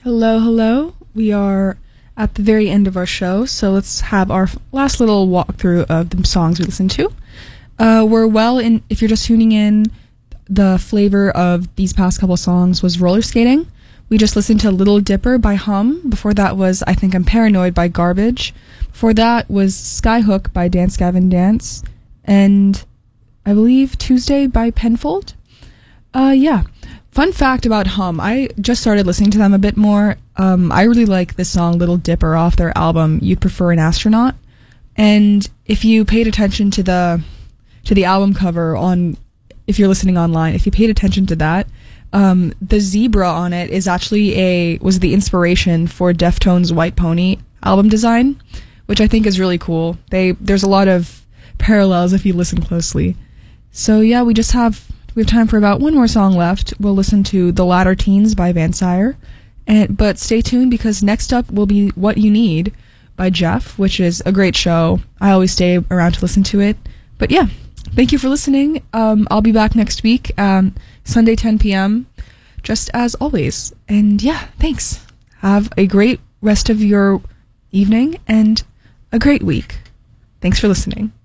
Hello, hello. We are at the very end of our show, so let's have our last little walkthrough of the songs we listened to. We're well in, if you're just tuning in, the flavor of these past couple songs was Roller Skating. We just listened to Little Dipper by Hum. Before that was I Think I'm Paranoid by Garbage. Before that was Skyhook by Dance Gavin Dance. And I believe Tuesday by Penfold. Yeah. Fun fact about Hum, I just started listening to them a bit more. I really like this song Little Dipper off their album You'd Prefer an Astronaut. And if you paid attention to the album cover on, if you're listening online, if you paid attention to that, the zebra on it is actually was the inspiration for Deftones' White Pony album design, which I think is really cool. There's a lot of parallels if you listen closely. So yeah, we have time for about one more song left. We'll listen to The Latter Teens by Van Sire. But stay tuned because next up will be What You Need by Jeff, which is a great show. I always stay around to listen to it. But yeah, thank you for listening. I'll be back next week, Sunday 10 p.m., just as always. And yeah, thanks. Have a great rest of your evening and a great week. Thanks for listening.